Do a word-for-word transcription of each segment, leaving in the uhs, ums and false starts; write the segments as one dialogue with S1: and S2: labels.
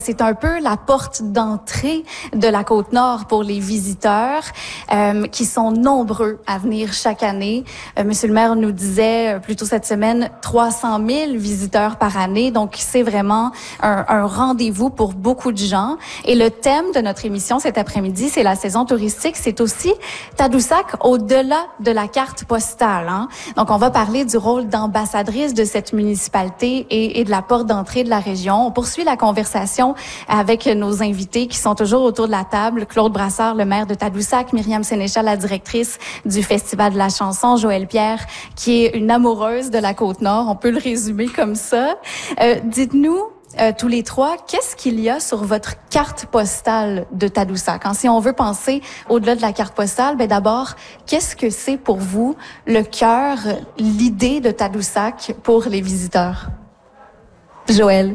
S1: C'est un peu la porte d'entrée de la Côte-Nord pour les visiteurs euh, qui sont nombreux à venir chaque année. Euh, Monsieur le maire nous disait euh, plus tôt cette semaine trois cent mille visiteurs par année. Donc, c'est vraiment un, un rendez-vous pour beaucoup de gens. Et le thème de notre émission cet après-midi, c'est la saison touristique. C'est aussi Tadoussac au-delà de la carte postale. Hein? Donc, on va parler du rôle d'ambassadrice de cette municipalité et, et de la porte d'entrée de la région. On poursuit la conversation avec nos invités qui sont toujours autour de la table. Claude Brassard, le maire de Tadoussac, Myriam Sénéchal, la directrice du Festival de la chanson, Joëlle Pierre, qui est une amoureuse de la Côte-Nord. On peut le résumer comme ça. Euh, dites-nous, euh, tous les trois, qu'est-ce qu'il y a sur votre carte postale de Tadoussac? Hein, si on veut penser au-delà de la carte postale, ben d'abord, qu'est-ce que c'est pour vous le cœur, l'idée de Tadoussac pour les visiteurs? Joëlle.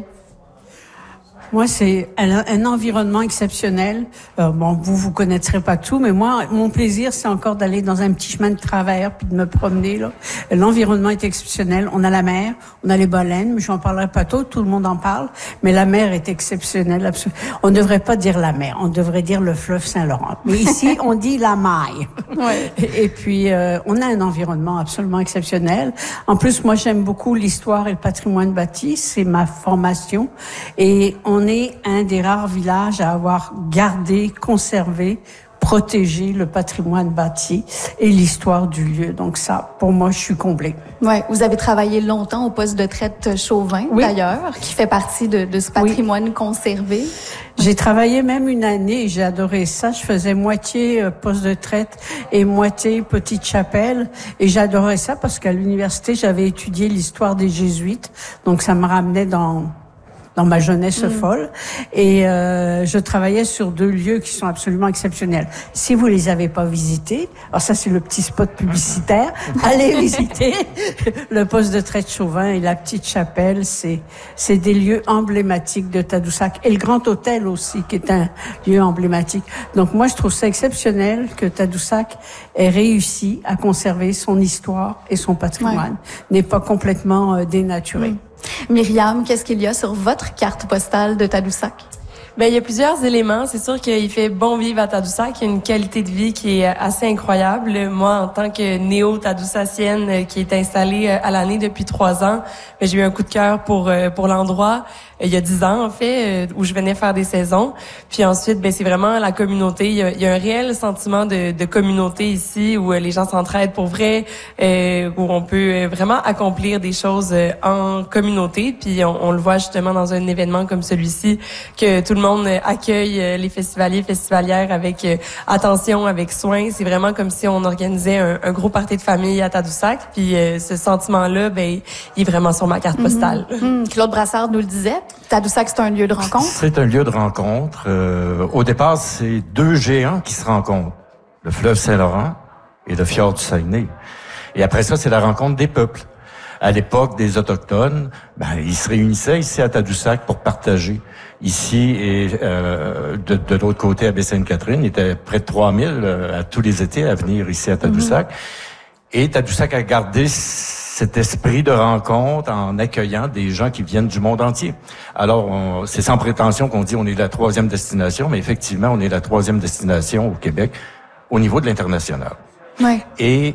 S2: Moi, c'est un, un environnement exceptionnel. Euh, bon, vous, vous connaîtrez pas tout, mais moi, mon plaisir, c'est encore d'aller dans un petit chemin de travers puis de me promener, là. L'environnement est exceptionnel. On a la mer, on a les baleines, mais je n'en parlerai pas tôt, tout le monde en parle, mais la mer est exceptionnelle. Absolument. On ne devrait pas dire la mer, on devrait dire le fleuve Saint-Laurent. Mais ici, on dit la maille. Ouais. Et, et puis, euh, on a un environnement absolument exceptionnel. En plus, moi, j'aime beaucoup l'histoire et le patrimoine bâti. C'est ma formation. Et on On est un des rares villages à avoir gardé, conservé, protégé le patrimoine bâti et l'histoire du lieu. Donc ça, pour moi, je suis comblée.
S1: Ouais, vous avez travaillé longtemps au poste de traite Chauvin, oui. D'ailleurs, qui fait partie de, de ce patrimoine oui. conservé.
S2: J'ai travaillé même une année et j'ai adoré ça. Je faisais moitié poste de traite et moitié petite chapelle. Et j'adorais ça parce qu'à l'université, j'avais étudié l'histoire des Jésuites. Donc ça me ramenait dans... dans ma jeunesse mmh. folle. Et euh, je travaillais sur deux lieux qui sont absolument exceptionnels. Si vous les avez pas visités, alors ça c'est le petit spot publicitaire, allez visiter le poste de traite Chauvin et la petite chapelle. C'est c'est des lieux emblématiques de Tadoussac. Et le Grand Hôtel aussi, qui est un lieu emblématique. Donc moi, je trouve ça exceptionnel que Tadoussac ait réussi à conserver son histoire et son patrimoine. Ouais. N'est pas complètement euh, dénaturé. Mmh.
S1: Myriam, qu'est-ce qu'il y a sur votre carte postale de Tadoussac?
S3: Ben, il y a plusieurs éléments. C'est sûr qu'il fait bon vivre à Tadoussac. Il y a une qualité de vie qui est assez incroyable. Moi, en tant que néo-tadoussacienne qui est installée à l'année depuis trois ans, ben, j'ai eu un coup de cœur pour pour l'endroit. Il y a dix ans, en fait, où je venais faire des saisons. Puis ensuite, ben c'est vraiment la communauté. Il y a, il y a un réel sentiment de, de communauté ici, où les gens s'entraident pour vrai, euh, où on peut vraiment accomplir des choses en communauté. Puis on, on le voit justement dans un événement comme celui-ci, que tout le monde accueille les festivaliers, festivalières avec attention, avec soin. C'est vraiment comme si on organisait un, un gros party de famille à Tadoussac. Puis euh, ce sentiment-là, ben il est vraiment sur ma carte postale.
S1: Mmh. Mmh. Claude Brassard nous le disait. Tadoussac, c'est un lieu de rencontre?
S4: C'est un lieu de rencontre. Euh, au départ, c'est deux géants qui se rencontrent. Le fleuve Saint-Laurent et le fjord du Saguenay. Et après ça, c'est la rencontre des peuples. À l'époque des Autochtones, ben, ils se réunissaient ici à Tadoussac pour partager. Ici et euh, de, de l'autre côté, à Baie-Sainte-Catherine, il était près de trois mille euh, à tous les étés à venir ici à Tadoussac. Mm-hmm. Et Tadoussac a gardé cet esprit de rencontre en accueillant des gens qui viennent du monde entier. Alors, on, c'est sans prétention qu'on dit on est la troisième destination, mais effectivement, on est la troisième destination au Québec au niveau de l'international.
S1: Ouais.
S4: Et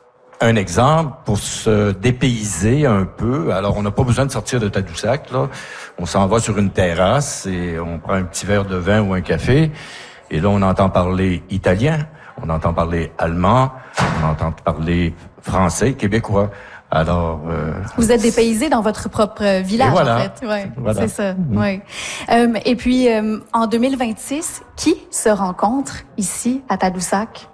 S4: un exemple pour se dépayser un peu. Alors, on n'a pas besoin de sortir de Tadoussac, là. On s'en va sur une terrasse et on prend un petit verre de vin ou un café. Et là, on entend parler italien, on entend parler allemand, on entend parler français, québécois. Alors, euh,
S1: vous êtes dépaysé dans votre propre village,
S4: voilà.
S1: en fait. Ouais,
S4: voilà.
S1: C'est ça.
S4: Mmh.
S1: Ouais. Euh, et puis, euh, en deux mille vingt-six, qui se rencontre ici à Tadoussac?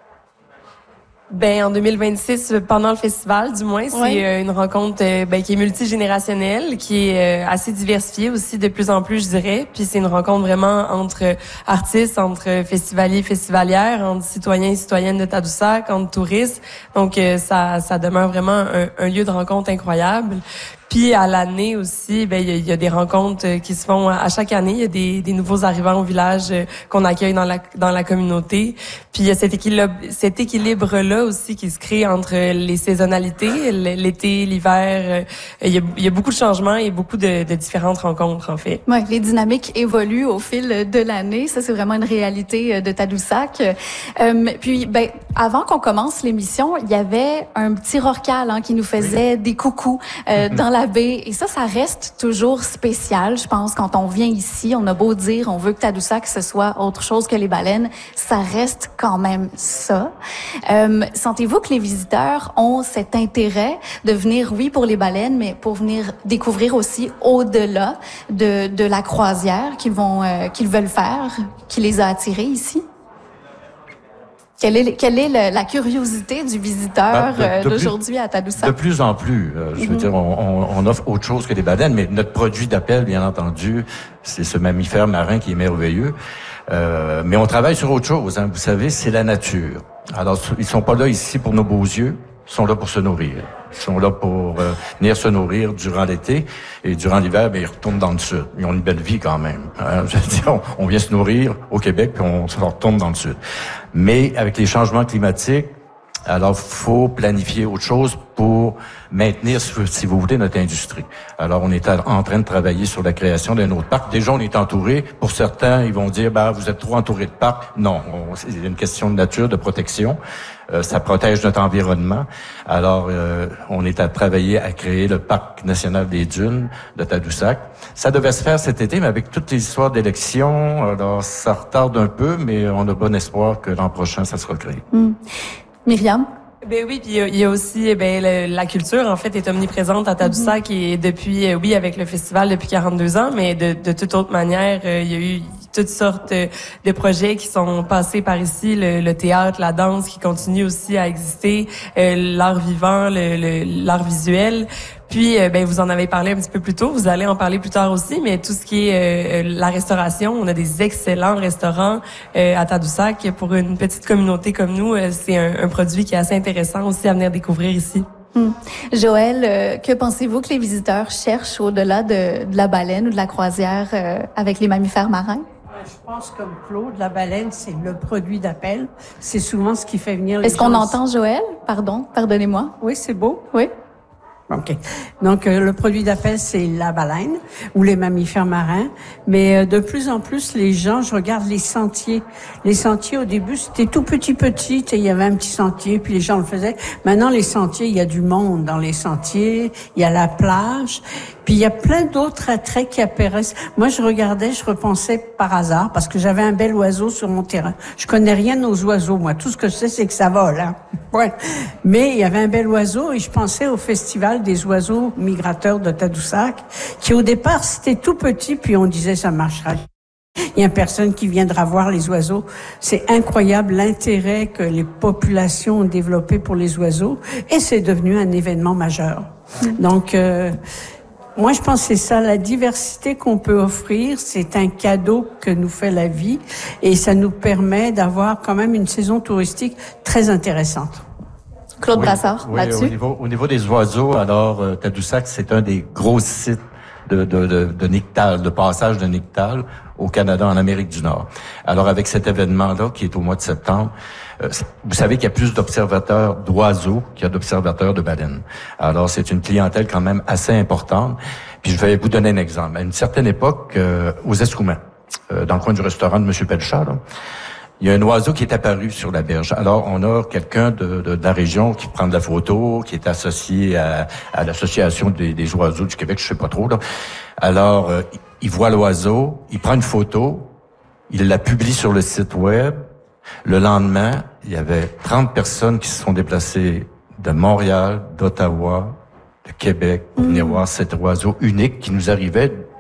S3: Ben en deux mille vingt-six, pendant le festival, du moins, c'est
S1: oui.
S3: une rencontre ben, qui est multigénérationnelle, qui est assez diversifiée aussi de plus en plus, je dirais. Puis c'est une rencontre vraiment entre artistes, entre festivaliers, festivalières, entre citoyens et citoyennes de Tadoussac, entre touristes. Donc ça, ça demeure vraiment un, un lieu de rencontre incroyable. Puis à l'année aussi, ben il y a, il y a des rencontres qui se font à chaque année. Il y a des, des nouveaux arrivants au village qu'on accueille dans la dans la communauté. Puis il y a cet équilibre cet équilibre là aussi qui se crée entre les saisonnalités, l'été, l'hiver. Il y a, il y a beaucoup de changements et beaucoup de, de différentes rencontres en fait.
S1: Ouais, les dynamiques évoluent au fil de l'année. Ça c'est vraiment une réalité de Tadoussac. Euh, puis ben avant qu'on commence l'émission, il y avait un petit rorcal hein, qui nous faisait oui. des coucous euh, dans la baie. Et ça, ça reste toujours spécial. Je pense quand on vient ici, on a beau dire, on veut que Tadoussac ce soit autre chose que les baleines, ça reste quand même ça. Euh, sentez-vous que les visiteurs ont cet intérêt de venir, oui, pour les baleines, mais pour venir découvrir aussi au-delà de, de la croisière qu'ils vont, euh, qu'ils veulent faire, qui les a attirés ici? Quelle est, quelle est le, la curiosité du visiteur ben, de, de d'aujourd'hui à Tadoussac?
S4: De plus en plus. Euh, je veux mm-hmm. dire, on, on offre autre chose que des baleines, mais notre produit d'appel, bien entendu, c'est ce mammifère marin qui est merveilleux. Euh, mais on travaille sur autre chose. Hein. Vous savez, c'est la nature. Alors, ils sont pas là ici pour nos beaux yeux. Ils sont là pour se nourrir. Ils sont là pour euh, venir se nourrir durant l'été. Et durant l'hiver, ben, ils retournent dans le sud. Ils ont une belle vie quand même. Hein. Je veux dire, on, on vient se nourrir au Québec, puis on se retourne dans le sud. Mais avec les changements climatiques, alors faut planifier autre chose pour maintenir, si vous voulez, notre industrie. Alors, on est en train de travailler sur la création d'un autre parc. Déjà, on est entouré. Pour certains, ils vont dire, bah, vous êtes trop entouré de parcs. Non, on, c'est une question de nature, de protection. Euh, ça protège notre environnement. Alors, euh, on est à travailler à créer le parc national des dunes de Tadoussac. Ça devait se faire cet été, mais avec toutes les histoires d'élections, alors ça retarde un peu, mais on a bon espoir que l'an prochain, ça sera créé.
S1: Mm. Myriam?
S3: Ben oui, puis il y a aussi ben le, la culture en fait est omniprésente à Tadoussac mm-hmm. et depuis oui avec le festival depuis quarante-deux ans, mais de, de toute autre manière, il y a eu toutes sortes de projets qui sont passés par ici, le, le théâtre, la danse qui continue aussi à exister, euh, l'art vivant, le, le, l'art visuel. Puis, euh, ben vous en avez parlé un petit peu plus tôt, vous allez en parler plus tard aussi, mais tout ce qui est euh, la restauration, on a des excellents restaurants euh, à Tadoussac. Pour une petite communauté comme nous, euh, c'est un, un produit qui est assez intéressant aussi à venir découvrir ici.
S1: Hum. Joël, euh, que pensez-vous que les visiteurs cherchent au-delà de, de la baleine ou de la croisière euh, avec les mammifères marins?
S2: Je pense comme Claude, la baleine, c'est le produit d'appel. C'est souvent ce qui fait venir les
S1: Est-ce gens. Qu'on entend Joël? Pardon, pardonnez-moi.
S2: Oui, c'est beau.
S1: Oui.
S2: OK. Donc, euh, le produit d'appel, c'est la baleine ou les mammifères marins. Mais euh, de plus en plus, les gens, je regarde les sentiers. Les sentiers, au début, c'était tout petit, petit. Il y avait un petit sentier, puis les gens le faisaient. Maintenant, les sentiers, il y a du monde dans les sentiers. Il y a la plage. Puis il y a plein d'autres attraits qui apparaissent. Moi, je regardais, je repensais par hasard, parce que j'avais un bel oiseau sur mon terrain. Je connais rien aux oiseaux, moi. Tout ce que je sais, c'est que ça vole, hein. Ouais. Mais il y avait un bel oiseau et je pensais au festival des oiseaux migrateurs de Tadoussac, qui au départ, c'était tout petit, puis on disait ça marchera. Il y a personne qui viendra voir les oiseaux. C'est incroyable l'intérêt que les populations ont développé pour les oiseaux et c'est devenu un événement majeur. Donc, euh, moi, je pense que c'est ça, la diversité qu'on peut offrir, c'est un cadeau que nous fait la vie et ça nous permet d'avoir quand même une saison touristique très intéressante.
S1: Claude
S4: oui,
S1: Brassard,
S4: oui,
S1: là-dessus.
S4: Au niveau, au niveau des oiseaux, alors, euh, Tadoussac, c'est un des gros sites de, de, de, de Nictal, de passage de Nictal au Canada, en Amérique du Nord. Alors, avec cet événement-là, qui est au mois de septembre, euh, vous savez qu'il y a plus d'observateurs d'oiseaux qu'il y a d'observateurs de baleines. Alors, c'est une clientèle quand même assez importante. Puis, je vais vous donner un exemple. À une certaine époque, euh, aux Escoumins, euh, dans le coin du restaurant de M. Pelchat, là, il y a un oiseau qui est apparu sur la berge. Alors, on a quelqu'un de, de, de la région qui prend de la photo, qui est associé à, à l'association des, des oiseaux du Québec, je sais pas trop, là. Alors, euh, il voit l'oiseau, il prend une photo, il la publie sur le site web. Le lendemain, il y avait trente personnes qui se sont déplacées de Montréal, d'Ottawa, de Québec, pour venir mmh. voir cet oiseau unique qui nous arrivait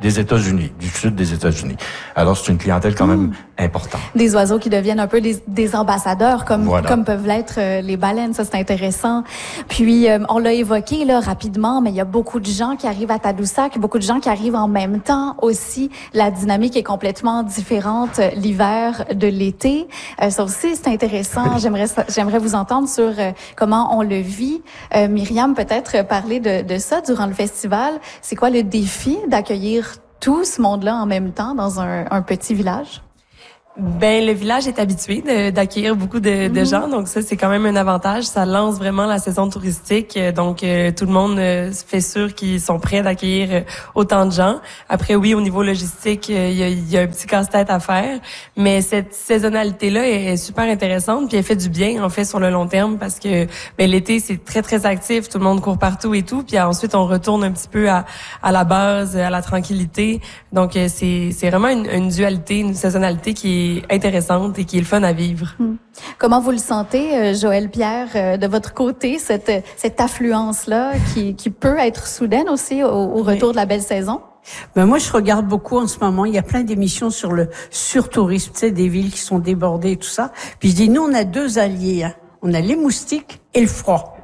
S4: des États-Unis, du sud des États-Unis. Alors, c'est une clientèle quand même importante.
S1: Des oiseaux qui deviennent un peu des, des ambassadeurs, comme
S4: voilà.
S1: comme peuvent l'être euh, les baleines. Ça, c'est intéressant. Puis, euh, on l'a évoqué là rapidement, mais il y a beaucoup de gens qui arrivent à Tadoussac, beaucoup de gens qui arrivent en même temps aussi. La dynamique est complètement différente euh, l'hiver de l'été. Euh, ça aussi, c'est intéressant. J'aimerais j'aimerais vous entendre sur euh, comment on le vit. Euh, Myriam, peut-être parler de, de ça durant le festival. C'est quoi le défi d'accueillir tout ce monde-là en même temps dans un, un petit village?
S3: Ben, le village est habitué de, d'accueillir beaucoup de, de mm-hmm. gens, donc ça, c'est quand même un avantage. Ça lance vraiment la saison touristique, donc euh, tout le monde euh, fait sûr qu'ils sont prêts d'accueillir euh, autant de gens. Après, oui, au niveau logistique, il euh, y, a, y a un petit casse-tête à faire, mais cette saisonnalité-là est, est super intéressante, puis elle fait du bien, en fait, sur le long terme, parce que ben, l'été, c'est très, très actif, tout le monde court partout et tout, puis ensuite, on retourne un petit peu à, à la base, à la tranquillité. Donc, euh, c'est, c'est vraiment une, une dualité, une saisonnalité qui est intéressante et qui est le fun à vivre.
S1: Hum. Comment vous le sentez, Joël Pierre, euh, de votre côté, cette, cette affluence-là qui, qui peut être soudaine aussi au, au retour oui. de la belle saison?
S2: Ben moi, je regarde beaucoup en ce moment. Il y a plein d'émissions sur le surtourisme, tu sais, des villes qui sont débordées et tout ça. Puis je dis, nous, on a deux alliés. Hein. On a les moustiques et le froid.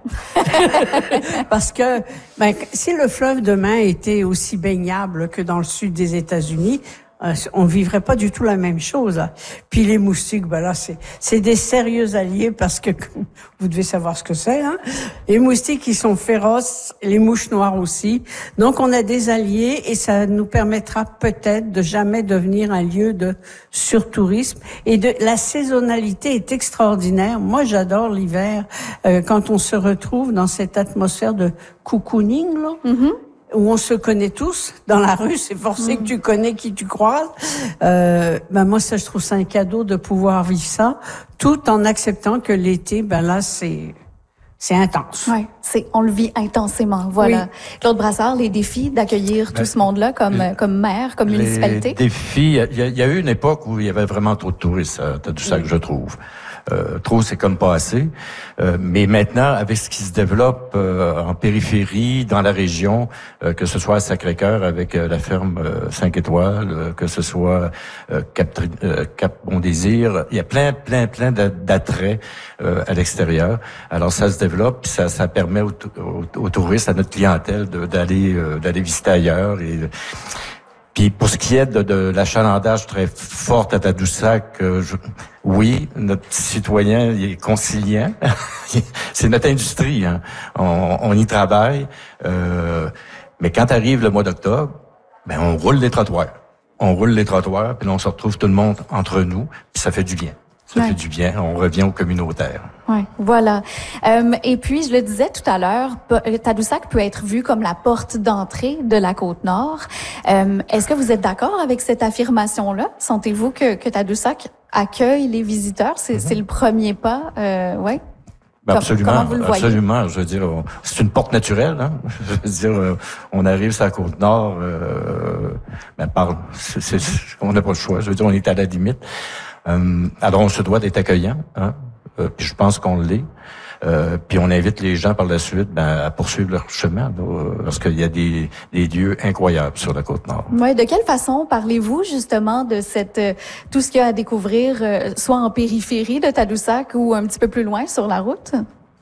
S2: Parce que ben, si le fleuve demain était aussi baignable que dans le sud des États-Unis, on vivrait pas du tout la même chose. Puis les moustiques, ben là, c'est c'est des sérieux alliés parce que vous devez savoir ce que c'est. Hein? Les moustiques, ils sont féroces, les mouches noires aussi. Donc, on a des alliés et ça nous permettra peut-être de jamais devenir un lieu de surtourisme. Et de la saisonnalité est extraordinaire. Moi, j'adore l'hiver euh, quand on se retrouve dans cette atmosphère de cocooning, là. Mm-hmm. Où on se connaît tous dans la rue, c'est forcé mmh. que tu connais qui tu croises. Euh, ben moi, ça, je trouve ça un cadeau de pouvoir vivre ça, tout en acceptant que l'été, ben là, c'est c'est intense.
S1: Ouais, c'est on le vit intensément. Voilà. Oui. Claude Brassard, les défis d'accueillir ben, tout ce monde-là comme les, comme maire, comme municipalité.
S4: Les défis, il y, y a eu une époque où il y avait vraiment trop de touristes à Tadoussac, oui. je trouve. Euh, trop, c'est comme pas assez. Euh, mais maintenant, avec ce qui se développe euh, en périphérie, dans la région, euh, que ce soit à Sacré-Cœur avec euh, la ferme euh, cinq étoiles, euh, que ce soit euh, Cap, euh, Cap Bon Désir, il y a plein, plein, plein d'attraits euh, à l'extérieur. Alors ça se développe, puis ça, ça permet aux, aux, aux touristes, à notre clientèle, de, d'aller, euh, d'aller visiter ailleurs. Et, puis pour ce qui est de, de l'achalandage très fort à Tadoussac, euh, je, oui, notre citoyen il est conciliant. C'est notre industrie, hein. on, on y travaille. Euh, mais quand arrive le mois d'octobre, ben on roule les trottoirs. On roule les trottoirs, puis là, on se retrouve tout le monde entre nous, puis ça fait du bien. Ça ouais. fait du bien. On revient au communautaire.
S1: Oui, voilà. Euh, et puis, je le disais tout à l'heure, Tadoussac peut être vu comme la porte d'entrée de la Côte-Nord. Euh, est-ce que vous êtes d'accord avec cette affirmation-là? Sentez-vous que, que Tadoussac accueille les visiteurs? C'est, mm-hmm. c'est le premier pas, euh, ouais?
S4: Ben absolument, Comment vous le voyez? Absolument. Je veux dire, c'est une porte naturelle. Hein? Je veux dire, on arrive sur la Côte-Nord, euh, ben par, c'est, c'est, on n'a pas le choix. Je veux dire, on est à la limite. Euh, alors, on se doit d'être accueillant, hein? Euh, puis je pense qu'on l'est. Euh, puis on invite les gens par la suite ben, à poursuivre leur chemin, là, parce qu'il y a des, des lieux incroyables sur la Côte-Nord.
S1: Ouais, de quelle façon parlez-vous justement de cette euh, tout ce qu'il y a à découvrir, euh, soit en périphérie de Tadoussac ou un petit peu plus loin sur la route?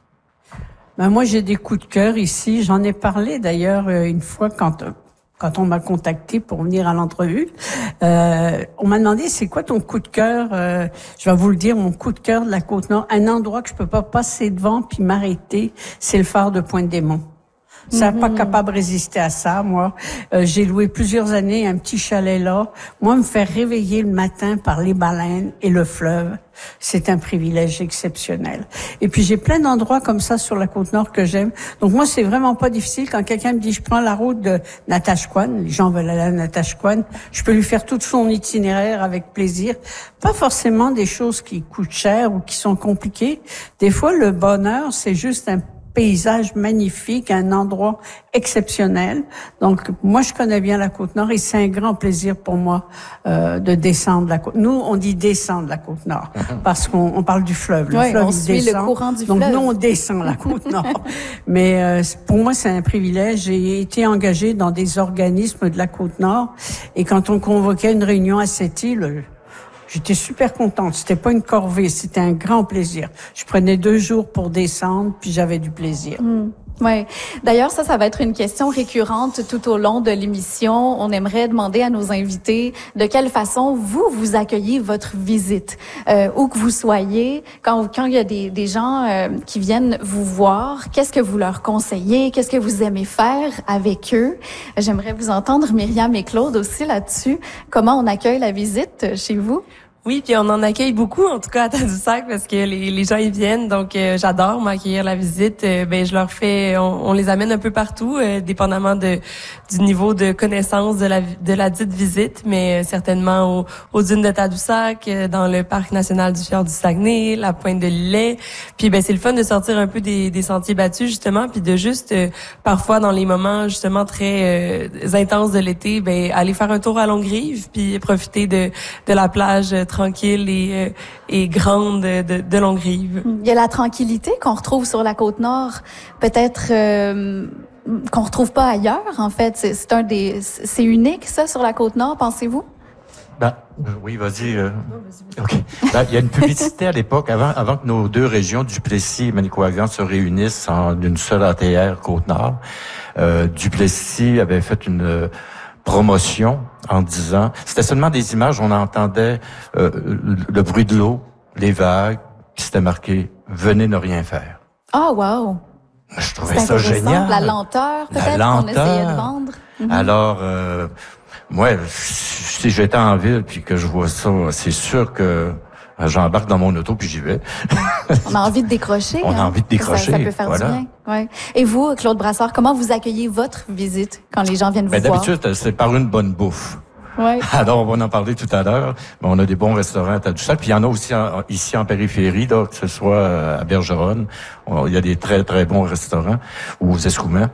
S2: Ben moi, j'ai des coups de cœur ici. J'en ai parlé d'ailleurs une fois quand... Quand on m'a contacté pour venir à l'entrevue, euh, on m'a demandé c'est quoi ton coup de cœur. Euh, je vais vous le dire, mon coup de cœur de la Côte-Nord, un endroit que je peux pas passer devant puis m'arrêter, c'est le phare de Pointe-des-Monts. Ça n'est mm-hmm. pas capable de résister à ça, moi. Euh, j'ai loué plusieurs années un petit chalet là. Moi, me faire réveiller le matin par les baleines et le fleuve, c'est un privilège exceptionnel. Et puis, j'ai plein d'endroits comme ça sur la Côte-Nord que j'aime. Donc, moi, c'est vraiment pas difficile. Quand quelqu'un me dit, je prends la route de Natashquan, les gens veulent aller à Natashquan, je peux lui faire tout son itinéraire avec plaisir. Pas forcément des choses qui coûtent cher ou qui sont compliquées. Des fois, le bonheur, c'est juste un paysage magnifique, un endroit exceptionnel. Donc, moi, je connais bien la Côte-Nord et c'est un grand plaisir pour moi euh, de descendre la côte. Nous, on dit descendre la Côte-Nord parce qu'on on parle du fleuve. Le
S1: oui,
S2: fleuve,
S1: on
S2: il
S1: suit
S2: descend.
S1: le courant du
S2: Donc,
S1: fleuve.
S2: nous, on descend la Côte-Nord. Mais euh, pour moi, c'est un privilège. J'ai été engagée dans des organismes de la Côte-Nord et quand on convoquait une réunion à cette île, j'étais super contente. C'était pas une corvée, c'était un grand plaisir. Je prenais deux jours pour descendre, puis j'avais du plaisir.
S1: Mmh. Oui. D'ailleurs, ça, ça va être une question récurrente tout au long de l'émission. On aimerait demander à nos invités de quelle façon vous, vous accueillez votre visite. Euh, où que vous soyez, quand, quand il y a des, des gens euh, qui viennent vous voir, qu'est-ce que vous leur conseillez? Qu'est-ce que vous aimez faire avec eux? J'aimerais vous entendre, Myriam et Claude, aussi là-dessus. Comment on accueille la visite chez vous?
S3: Oui, puis on en accueille beaucoup, en tout cas à Tadoussac, parce que les, les gens y viennent. Donc, euh, j'adore m'accueillir la visite. Euh, ben, je leur fais, on, on les amène un peu partout, euh, dépendamment de du niveau de connaissance de la de la dite visite, mais euh, certainement au, aux dunes de Tadoussac, euh, dans le parc national du Fjord du Saguenay, la pointe de l'Îlet. Puis, ben, c'est le fun de sortir un peu des, des sentiers battus justement, puis de juste euh, parfois dans les moments justement très euh, intenses de l'été, ben aller faire un tour à Longue-Rive, puis profiter de de la plage euh, tranquille et, euh, et grande de, de Longue-Rive.
S1: Il y a la tranquillité qu'on retrouve sur la Côte-Nord, peut-être euh, qu'on retrouve pas ailleurs. En fait, c'est, c'est un des, c'est unique ça sur la Côte-Nord, pensez-vous?
S4: Ben, euh, oui, vas-y. Euh, OK. Ben, il y a une publicité à l'époque, avant, avant que nos deux régions, Duplessis et Manicouagan, se réunissent en une seule A T R Côte-Nord. Euh, Duplessis avait fait une euh, promotion en disant, c'était seulement des images, on entendait euh, le, le bruit de l'eau, les vagues, puis c'était marqué « Venez ne rien faire ».
S1: Ah, wow!
S4: Je trouvais
S1: c'est
S4: ça génial.
S1: La lenteur, peut-être,
S4: La
S1: qu'on
S4: lenteur.
S1: essayait de vendre. Mm-hmm.
S4: Alors, euh, moi, si j'étais en ville puis que je vois ça, c'est sûr que j'embarque dans mon auto puis j'y vais.
S1: On a envie de décrocher.
S4: On
S1: hein?
S4: a envie de décrocher.
S1: Ça, ça peut faire
S4: voilà.
S1: du bien. Ouais. Et vous, Claude Brassard, comment vous accueillez votre visite quand les gens viennent vous
S4: Ben,
S1: voir?
S4: d'habitude, c'est par une bonne bouffe.
S1: Ouais.
S4: Alors, on va en parler tout à l'heure. Mais on a des bons restaurants à Tadoussac. Puis il y en a aussi en, ici en périphérie, là, que ce soit à Bergeronne. On, il y a des très, très bons restaurants. Ou aux Escoumins.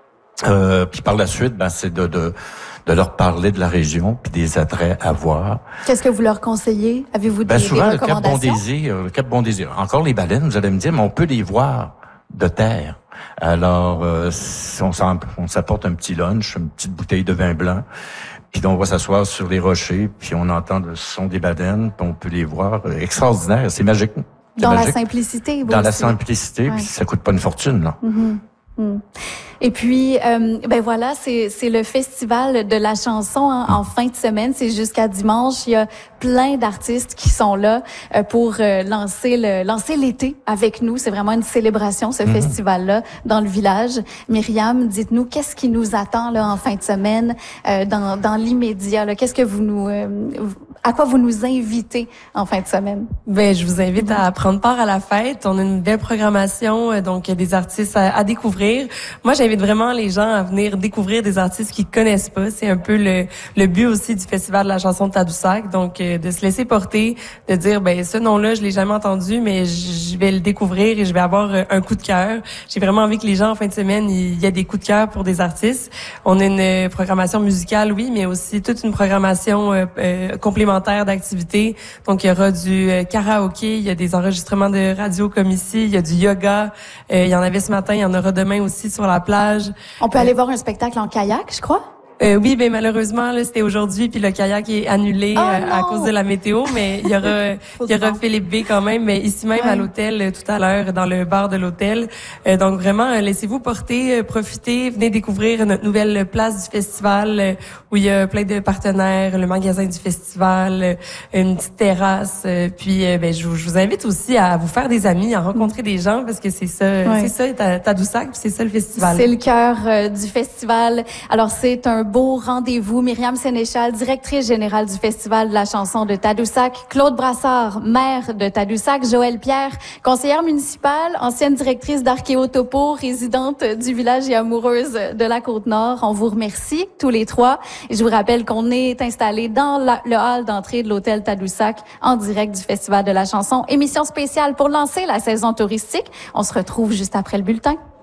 S4: Euh, puis par la suite, ben, c'est de, de, de leur parler de la région puis des attraits à voir.
S1: Qu'est-ce que vous leur conseillez? Avez-vous des,
S4: Ben, souvent,
S1: des
S4: le Cap
S1: recommandations?
S4: Bon-Désir, le Cap Bon-Désir. Encore les baleines, vous allez me dire, mais on peut les voir de terre. Alors, euh, on, s'en, on s'apporte un petit lunch, une petite bouteille de vin blanc, puis on va s'asseoir sur les rochers, puis on entend le son des baleines, puis on peut les voir. Extraordinaire, c'est magique. C'est
S1: Dans
S4: magique.
S1: la simplicité, vous
S4: Dans
S1: aussi.
S4: la simplicité,
S1: Ouais.
S4: puis ça coûte pas une fortune, là.
S1: Mm-hmm. Mm. Et puis, euh, ben voilà, c'est c'est le festival de la chanson hein, en fin de semaine. C'est jusqu'à dimanche. Il y a plein d'artistes qui sont là euh, pour euh, lancer le lancer l'été avec nous. C'est vraiment une célébration, ce mm-hmm. festival-là, dans le village. Myriam, dites-nous, qu'est-ce qui nous attend là en fin de semaine, euh, dans, dans l'immédiat? Là? Qu'est-ce que vous nous... Euh, à quoi vous nous invitez en fin de semaine?
S3: Ben, je vous invite à prendre part à la fête. On a une belle programmation, donc des artistes à, à découvrir. Moi, j'invite vraiment les gens à venir découvrir des artistes qu'ils connaissent pas. C'est un peu le, le but aussi du Festival de la chanson de Tadoussac. Donc, euh, de se laisser porter, de dire, ben, ce nom-là, je l'ai jamais entendu, mais je vais le découvrir et je vais avoir un coup de cœur. J'ai vraiment envie que les gens, en fin de semaine, il y a des coups de cœur pour des artistes. On a une programmation musicale, oui, mais aussi toute une programmation euh, euh, complémentaire d'activités. Donc, il y aura du euh, karaoké, il y a des enregistrements de radio comme ici, il y a du yoga. Euh, il y en avait ce matin, il y en aura demain aussi sur la plage.
S1: On peut euh, aller voir un spectacle en kayak, je crois?
S3: Euh, oui, ben malheureusement là, c'était aujourd'hui puis le kayak est annulé
S1: oh,
S3: euh, à cause de la météo, mais il y aura il y aura Philippe B quand même, mais ici même ouais. à l'hôtel euh, tout à l'heure dans le bar de l'hôtel. Euh, donc vraiment euh, laissez-vous porter, euh, profitez, venez découvrir notre nouvelle place du festival euh, où il y a plein de partenaires, le magasin du festival, euh, une petite terrasse, euh, puis euh, ben je, je vous invite aussi à vous faire des amis, à rencontrer des gens parce que c'est ça, ouais. c'est ça Tadoussac, puis c'est ça le festival.
S1: C'est le cœur euh, du festival. Alors c'est un beau rendez-vous. Myriam Sénéchal, directrice générale du Festival de la chanson de Tadoussac. Claude Brassard, maire de Tadoussac. Joëlle Pierre, conseillère municipale, ancienne directrice d'Archéotopo, résidente du village et amoureuse de la Côte-Nord. On vous remercie tous les trois. Et je vous rappelle qu'on est installé dans la, le hall d'entrée de l'hôtel Tadoussac en direct du Festival de la chanson. Émission spéciale pour lancer la saison touristique. On se retrouve juste après le bulletin.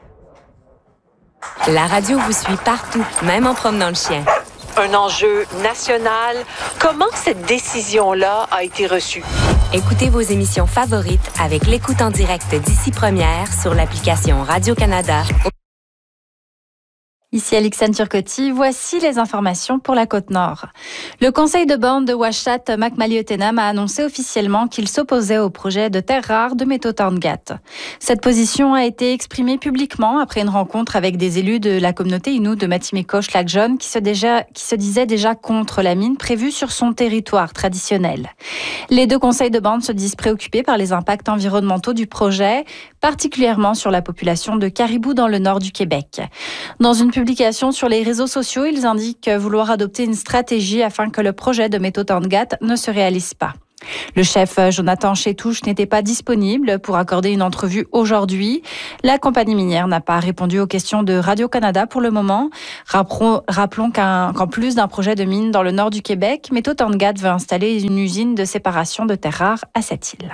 S5: La radio vous suit partout, même en promenant le chien.
S6: Un enjeu national. Comment cette décision-là a été reçue?
S5: Écoutez vos émissions favorites avec l'écoute en direct d'Ici Première sur l'application Radio-Canada.
S1: Ici Alixane Turcotte, voici les informations pour la Côte-Nord. Le conseil de bande de Ouachat Macmalieutenam a annoncé officiellement qu'il s'opposait au projet de terres rares de Méto-Tarngat. Cette position a été exprimée publiquement après une rencontre avec des élus de la communauté Innu de Matimeko-Lac-Jaune qui se, déjà, qui se disaient déjà contre la mine prévue sur son territoire traditionnel. Les deux conseils de bande se disent préoccupés par les impacts environnementaux du projet, particulièrement sur la population de caribous dans le nord du Québec. Dans une publication sur les réseaux sociaux, ils indiquent vouloir adopter une stratégie afin que le projet de Méto-Tarngat ne se réalise pas. Le chef Jonathan Chétouche n'était pas disponible pour accorder une entrevue aujourd'hui. La compagnie minière n'a pas répondu aux questions de Radio-Canada pour le moment. Rappelons qu'un, qu'en plus d'un projet de mine dans le nord du Québec, Méto-Tarngat veut installer une usine de séparation de terres rares à cette île.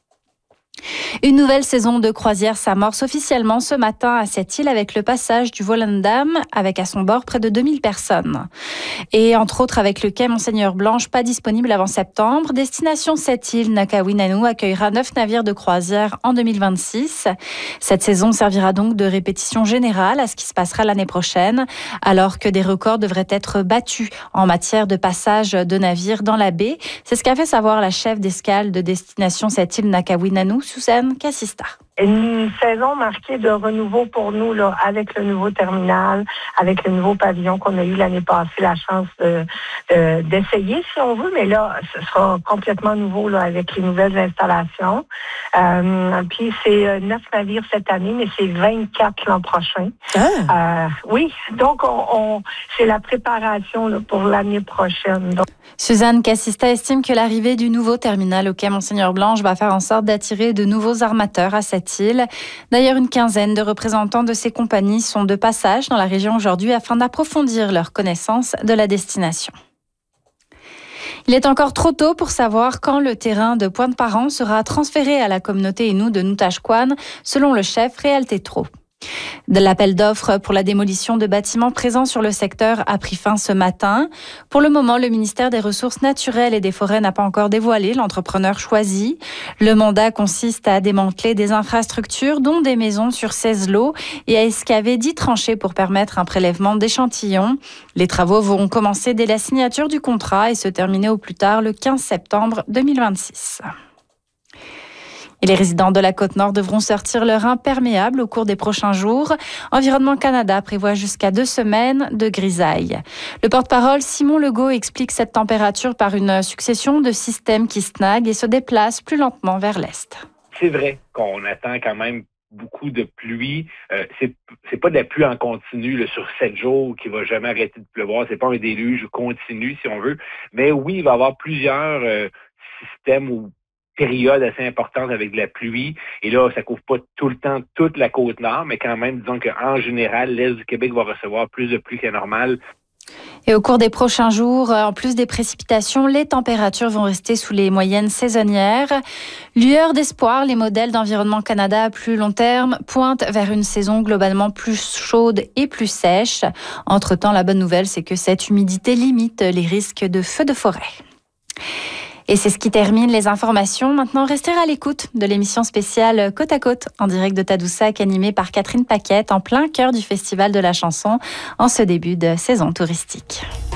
S1: Une nouvelle saison de croisière s'amorce officiellement ce matin à cette île avec le passage du Volendam avec à son bord près de deux mille personnes. Et entre autres avec le quai Monseigneur Blanche pas disponible avant septembre, destination cette île Nakawinanu accueillera neuf navires de croisière en deux mille vingt-six. Cette saison servira donc de répétition générale à ce qui se passera l'année prochaine alors que des records devraient être battus en matière de passage de navires dans la baie. C'est ce qu'a fait savoir la chef d'escale de destination cette île Nakawinanu, Suzanne Cassista.
S7: Une saison marquée de renouveau pour nous là, avec le nouveau terminal, avec le nouveau pavillon qu'on a eu l'année passée, la chance de, de, d'essayer si on veut, mais là, ce sera complètement nouveau là, avec les nouvelles installations. Euh, puis c'est neuf navires cette année, mais c'est vingt-quatre l'an prochain. Ah. Euh, oui, donc on, on, c'est la préparation là, pour l'année prochaine. Donc,
S1: Suzanne Cassista estime que l'arrivée du nouveau terminal au quai Monseigneur Blanche va faire en sorte d'attirer de nouveaux armateurs à cette île. D'ailleurs, une quinzaine de représentants de ces compagnies sont de passage dans la région aujourd'hui afin d'approfondir leur connaissance de la destination. Il est encore trop tôt pour savoir quand le terrain de Pointe-Parent sera transféré à la communauté Innu de Noutashquan, selon le chef Réal Tétrault. De l'appel d'offres pour la démolition de bâtiments présents sur le secteur a pris fin ce matin. Pour le moment, le ministère des Ressources naturelles et des Forêts n'a pas encore dévoilé l'entrepreneur choisi. Le mandat consiste à démanteler des infrastructures, dont des maisons sur seize lots, et à excaver dix tranchées pour permettre un prélèvement d'échantillons. Les travaux vont commencer dès la signature du contrat et se terminer au plus tard le quinze septembre deux mille vingt-six. Et les résidents de la Côte-Nord devront sortir leur imperméable au cours des prochains jours. Environnement Canada prévoit jusqu'à deux semaines de grisaille. Le porte-parole Simon Legault explique cette température par une succession de systèmes qui snaguent et se déplacent plus lentement vers l'est.
S8: C'est vrai qu'on attend quand même beaucoup de pluie. Euh, c'est, c'est pas de la pluie en continu là, sur sept jours qui va jamais arrêter de pleuvoir. C'est pas un déluge continu, si on veut. Mais oui, il va y avoir plusieurs euh, systèmes ou période assez importante avec de la pluie. Et là, ça couvre pas tout le temps toute la Côte-Nord, mais quand même, disons qu'en général, l'Est du Québec va recevoir plus de pluie que normal.
S1: Et au cours des prochains jours, en plus des précipitations, les températures vont rester sous les moyennes saisonnières. Lueur d'espoir, les modèles d'Environnement Canada à plus long terme pointent vers une saison globalement plus chaude et plus sèche. Entre-temps, la bonne nouvelle, c'est que cette humidité limite les risques de feux de forêt. Et c'est ce qui termine les informations. Maintenant, restez à l'écoute de l'émission spéciale Côte à Côte en direct de Tadoussac, animée par Catherine Paquette en plein cœur du Festival de la chanson en ce début de saison touristique.